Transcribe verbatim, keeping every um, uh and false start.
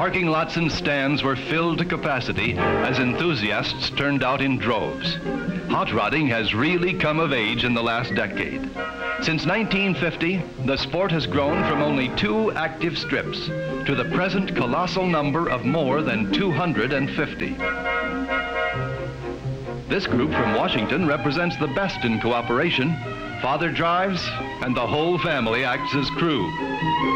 Parking lots and stands were filled to capacity as enthusiasts turned out in droves. Hot rodding has really come of age in the last decade. Since nineteen fifty, the sport has grown from only two active strips to the present colossal number of more than two hundred fifty. This group from Washington represents the best in cooperation. Father drives, and the whole family acts as crew.